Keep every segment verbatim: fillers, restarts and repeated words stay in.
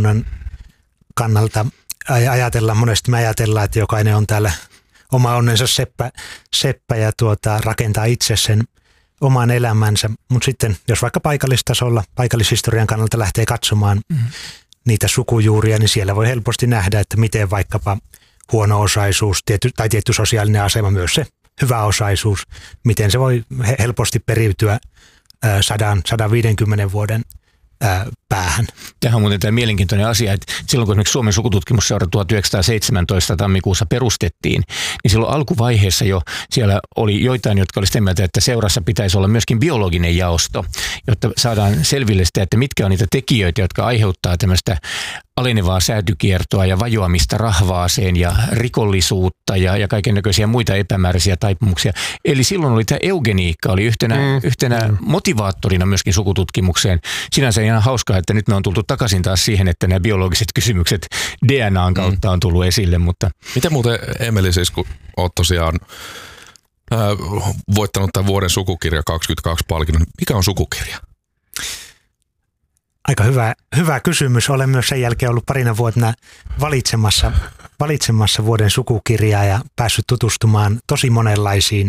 yhteiskunnan kannalta ajatellaan, monesti me ajatellaan, että jokainen on täällä oma onnensa seppä, seppä ja tuota, rakentaa itse sen oman elämänsä, mutta sitten jos vaikka paikallistasolla, paikallishistorian kannalta lähtee katsomaan mm-hmm. niitä sukujuuria, niin siellä voi helposti nähdä, että miten vaikkapa huono-osaisuus tietty, tai tietty sosiaalinen asema, myös se hyväosaisuus, miten se voi helposti periytyä sata sata viisikymmentä vuoden päähän. Tähän on muuten tämä mielenkiintoinen asia, että silloin kun esimerkiksi Suomen sukututkimusseura tuhatyhdeksänsataaseitsemäntoista tammikuussa perustettiin, niin silloin alkuvaiheessa jo siellä oli joitain, jotka oli sitä mieltä, että seurassa pitäisi olla myöskin biologinen jaosto, jotta saadaan selville sitä, että mitkä on niitä tekijöitä, jotka aiheuttaa tämmöistä alenevaa säätykiertoa ja vajoamista rahvaaseen ja rikollisuutta ja, ja kaikennäköisiä muita epämääräisiä taipumuksia. Eli silloin oli tämä eugeniikka, oli yhtenä, mm. yhtenä mm. motivaattorina myöskin sukututkimukseen. Sinänsä ihan hauskaa, että nyt me on tultu takaisin taas siihen, että nämä biologiset kysymykset D N A:n kautta on tullut esille. Mutta mitä muuten, Emeli, siis kun olet tosiaan äh, voittanut tämän vuoden sukukirja kaksikymmentäkaksi palkinnon, mikä on sukukirja? Aika hyvä, hyvä kysymys. Olen myös sen jälkeen ollut parina vuotena valitsemassa, valitsemassa vuoden sukukirjaa ja päässyt tutustumaan tosi monenlaisiin,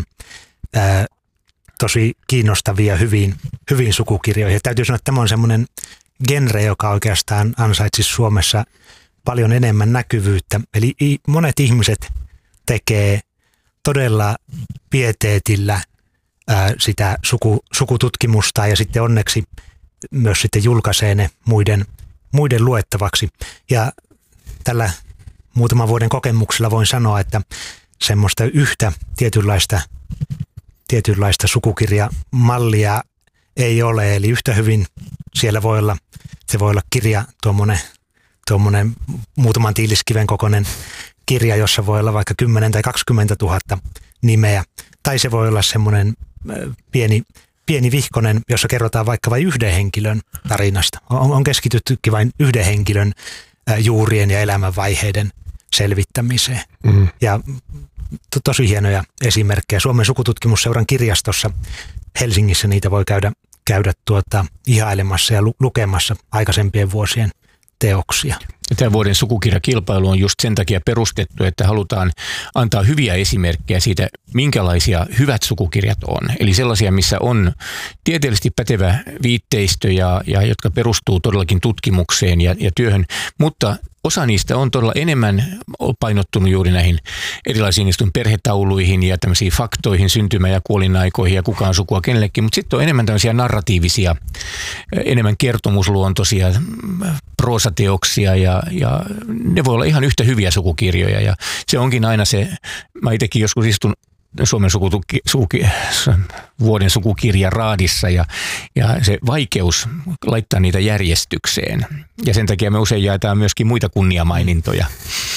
ää, tosi kiinnostavia, hyviin, hyviin sukukirjoihin. Ja täytyy sanoa, että tämä on semmoinen genre, joka oikeastaan ansaitsisi Suomessa paljon enemmän näkyvyyttä. Eli monet ihmiset tekee todella pieteetillä ää, sitä suku, sukututkimusta ja sitten onneksi myös sitten julkaisee ne muiden, muiden luettavaksi. Ja tällä muutaman vuoden kokemuksella voin sanoa, että semmoista yhtä tietynlaista, tietynlaista sukukirjamallia ei ole. Eli yhtä hyvin siellä voi olla, se voi olla kirja, tuommoinen, tuommoinen muutaman tiiliskiven kokoinen kirja, jossa voi olla vaikka kymmenen tai kaksikymmentä tuhatta nimeä. Tai se voi olla semmoinen pieni Pieni vihkonen, jossa kerrotaan vaikka vain yhden henkilön tarinasta. On, on keskityttykin vain yhden henkilön ä, juurien ja elämänvaiheiden selvittämiseen. Mm. Ja to, tosi hienoja esimerkkejä. Suomen sukututkimusseuran kirjastossa Helsingissä niitä voi käydä, käydä tuota, ihailemassa ja lu, lukemassa aikaisempien vuosien teoksia. Tämä vuoden sukukirjakilpailu on just sen takia perustettu, että halutaan antaa hyviä esimerkkejä siitä, minkälaisia hyvät sukukirjat on. Eli sellaisia, missä on tieteellisesti pätevä viitteistö ja, ja jotka perustuu todellakin tutkimukseen ja, ja työhön, mutta osa niistä on todella enemmän painottunut juuri näihin erilaisiin perhetauluihin ja tämmöisiin faktoihin, syntymä- ja kuolinaikoihin ja kukaan sukua kenellekin, mutta sitten on enemmän tämmöisiä narratiivisia, enemmän kertomusluontoisia proosateoksia ja, ja ne voi olla ihan yhtä hyviä sukukirjoja ja se onkin aina se, mä itsekin joskus istun Suomen sukutuki, suki, vuoden sukukirja raadissa ja, ja se vaikeus laittaa niitä järjestykseen. Ja sen takia me usein jaetaan myöskin muita kunniamainintoja.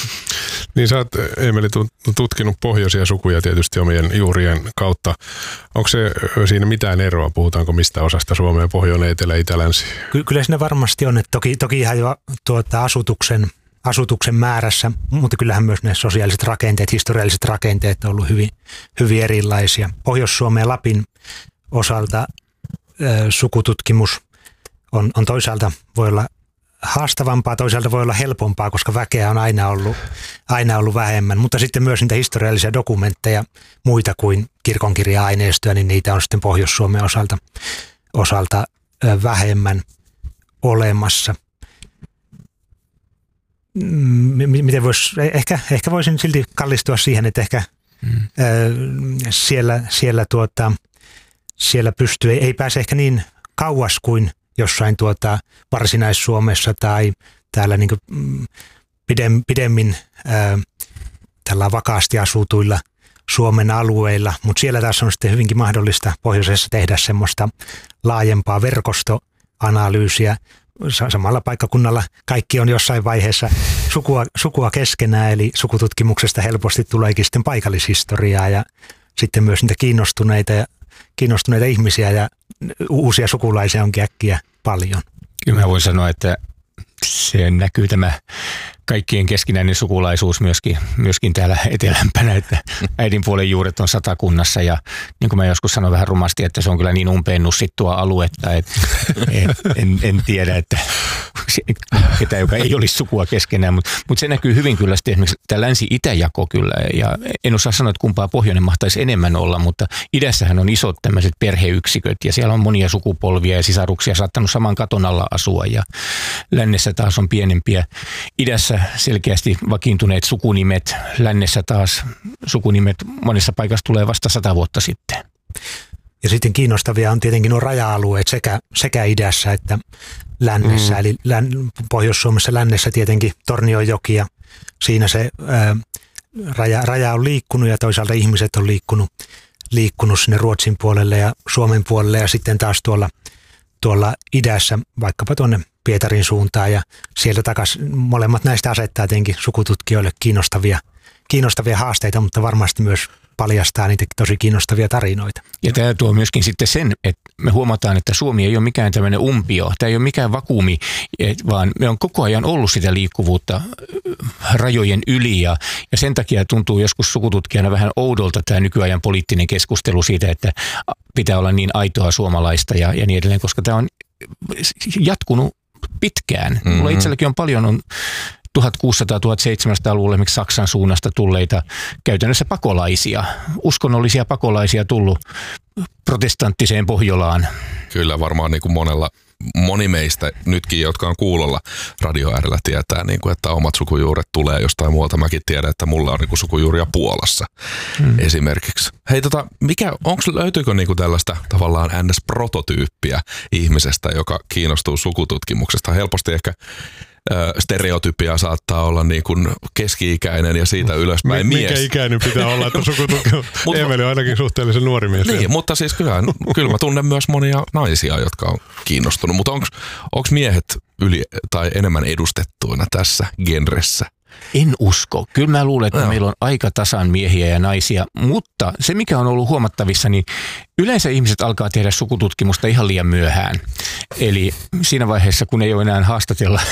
Niin sä oot, Emeli, tutkinut pohjoisia sukuja tietysti omien juurien kautta. Onko se siinä mitään eroa? Puhutaanko mistä osasta Suomea, pohjoinen, etelä, itä, länsi? Ky- kyllä siinä varmasti on. Että toki, toki ihan jo tuota, asutuksen, asutuksen määrässä, mutta kyllähän myös ne sosiaaliset rakenteet, historialliset rakenteet on ollut hyvin, hyvin erilaisia. Pohjois-Suomen ja Lapin osalta ö, sukututkimus on, on toisaalta voi olla haastavampaa, toisaalta voi olla helpompaa, koska väkeä on aina ollut, aina ollut vähemmän, mutta sitten myös niitä historiallisia dokumentteja, muita kuin kirkonkirja-aineistoja, niin niitä on sitten Pohjois-Suomen osalta, osalta vähemmän olemassa. Miten vois, ehkä, ehkä voisin silti kallistua siihen, että ehkä hmm. siellä, siellä, tuota, siellä pystyy, ei pääse ehkä niin kauas kuin jossain tuota Varsinais-Suomessa tai täällä niin kuin pidem, pidemmin ää, tällä vakaasti asutuilla Suomen alueilla, mutta siellä taas on sitten hyvinkin mahdollista pohjoisessa tehdä semmoista laajempaa verkostoanalyysiä. Samalla paikkakunnalla kaikki on jossain vaiheessa sukua, sukua keskenään, eli sukututkimuksesta helposti tuleekin sitten paikallishistoriaa ja sitten myös niitä kiinnostuneita ja kiinnostuneita ihmisiä ja uusia sukulaisia onkin äkkiä paljon. Kyllä mä voin sanoa, että se näkyy tämä kaikkien keskinäinen sukulaisuus myöskin, myöskin täällä etelämpänä, että äidin puolen juuret on Satakunnassa ja niin kuin mä joskus sanoin vähän rumasti, että se on kyllä niin umpeen nussittua aluetta, että en, en, en tiedä, että ketään, joka ei olisi sukua keskenään, mutta mut se näkyy hyvin kyllä sitten esimerkiksi tämä länsi-itäjako kyllä, ja en osaa sanoa, että kumpaa pohjoinen mahtaisi enemmän olla, mutta idässähän on isot tämmöiset perheyksiköt, ja siellä on monia sukupolvia ja sisaruksia saattanut saman katon alla asua, ja lännessä taas on pienempiä. Idässä selkeästi vakiintuneet sukunimet, lännessä taas sukunimet monessa paikassa tulee vasta sata vuotta sitten. Ja sitten kiinnostavia on tietenkin nuo raja-alueet sekä, sekä idässä että lännessä. Mm. Eli län, Pohjois-Suomessa lännessä tietenkin Tornionjoki ja siinä se ää, raja, raja on liikkunut ja toisaalta ihmiset on liikkunut, liikkunut sinne Ruotsin puolelle ja Suomen puolelle ja sitten taas tuolla, tuolla idässä vaikkapa tuonne Pietarin suuntaan ja sieltä takaisin. Molemmat näistä asettaa tietenkin sukututkijoille kiinnostavia, kiinnostavia haasteita, mutta varmasti myös paljastaa niitä tosi kiinnostavia tarinoita. Ja tämä tuo myöskin sitten sen, että me huomataan, että Suomi ei ole mikään tämmöinen umpio, tämä ei ole mikään vakuumi, vaan me on koko ajan ollut sitä liikkuvuutta rajojen yli ja, ja sen takia tuntuu joskus sukututkijana vähän oudolta tämä nykyajan poliittinen keskustelu siitä, että pitää olla niin aitoa suomalaista ja, ja niin edelleen, koska tämä on jatkunut pitkään. Mm-hmm. Mulla itselläkin on paljon on tuhatkuusisataa-tuhatseitsemänsataa-luvulla esimerkiksi Saksan suunnasta tulleita käytännössä pakolaisia, uskonnollisia pakolaisia tullut protestanttiseen Pohjolaan. Kyllä varmaan niin kuin monella, moni meistä nytkin, jotka on kuulolla radio äärellä tietää, niin kuin, että omat sukujuuret tulee jostain muualta. Mäkin tiedän, että mulla on niin kuin sukujuuria Puolassa hmm. esimerkiksi. Hei, tota, mikä, onks, löytyykö niin kuin tällaista tavallaan N S-prototyyppiä ihmisestä, joka kiinnostuu sukututkimuksesta? Helposti ehkä stereotypia saattaa olla niin kuin keski-ikäinen ja siitä ylöspäin M- mies. Mikä ikäinen pitää olla, että sukututkimus? Emeli on ainakin suhteellisen nuori mies. Niin, mutta siis kyllä, kyllä mä tunnen myös monia naisia, jotka on kiinnostunut. Mutta onko miehet yli tai enemmän edustettuina tässä genressä? En usko. Kyllä mä luulen, että no. meillä on aika tasan miehiä ja naisia, mutta se mikä on ollut huomattavissa, niin yleensä ihmiset alkaa tehdä sukututkimusta ihan liian myöhään. Eli siinä vaiheessa, kun ei ole enää haastatella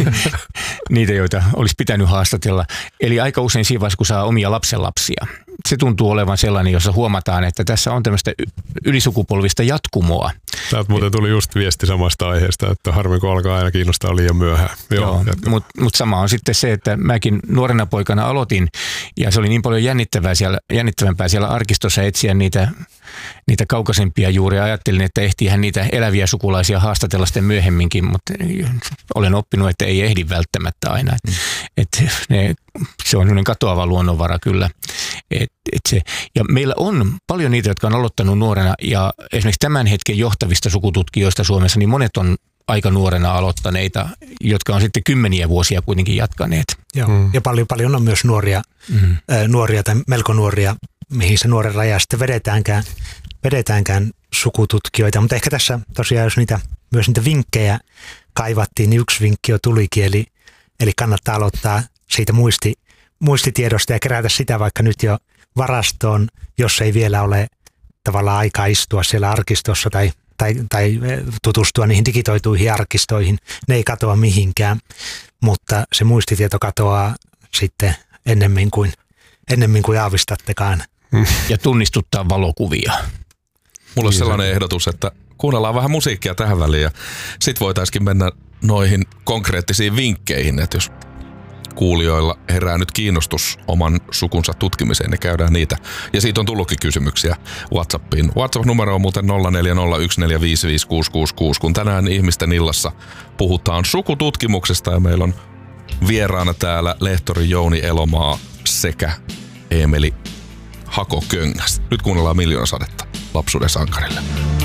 niitä, joita olisi pitänyt haastatella. Eli aika usein siinä vaiheessa, kun saa omia lapsenlapsia. Se tuntuu olevan sellainen, jossa huomataan, että tässä on tämmöistä ylisukupolvista jatkumoa. Täältä muuten tuli just viesti samasta aiheesta, että harmi kun alkaa aina kiinnostaa liian myöhään. Joo, Joo mutta mut sama on sitten se, että mäkin nuorena poikana aloitin ja se oli niin paljon jännittävää siellä, jännittävämpää siellä arkistossa etsiä niitä, niitä kaukaisempia juuria. Ajattelin, että ehtiihän niitä eläviä sukulaisia haastatella sitten myöhemminkin, mutta olen oppinut, että ei ehdi välttämättä aina. Mm. Et ne, se on sellainen katoava luonnonvara kyllä. Et, et se, ja meillä on paljon niitä, jotka on aloittanut nuorena ja esimerkiksi tämän hetken johtavista sukututkijoista Suomessa, niin monet on aika nuorena aloittaneita, jotka on sitten kymmeniä vuosia kuitenkin jatkaneet. Joo, mm. ja paljon, paljon on myös nuoria, mm. äh, nuoria tai melko nuoria, mihin se nuoren raja sitten vedetäänkään, vedetäänkään sukututkijoita. Mutta ehkä tässä tosiaan, jos niitä, myös niitä vinkkejä kaivattiin, niin yksi vinkki jo tulikin, eli, eli kannattaa aloittaa siitä muisti, muistitiedosta ja kerätä sitä vaikka nyt jo varastoon, jos ei vielä ole tavallaan aikaa istua siellä arkistossa tai Tai, tai tutustua niihin digitoituihin arkistoihin. Ne ei katoa mihinkään, mutta se muistitieto katoaa sitten ennemmin kuin, ennemmin kuin aavistattekaan. Ja tunnistuttaa valokuvia. Mulla on sellainen ehdotus, että kuunnellaan vähän musiikkia tähän väliin ja sit voitaisiin mennä noihin konkreettisiin vinkkeihin, että jos kuulijoilla herää nyt kiinnostus oman sukunsa tutkimiseen, niin käydään niitä. Ja siitä on tullutkin kysymyksiä WhatsAppiin. WhatsApp-numero on muuten nolla neljä nolla yksi neljä viisi viisi kuusi kuusi kuusi, kun tänään ihmisten illassa puhutaan sukututkimuksesta ja meillä on vieraana täällä lehtori Jouni Elomaa sekä Eemeli Hakoköngäs. Nyt kuunnellaan Miljoona sadetta lapsuuden sankarille.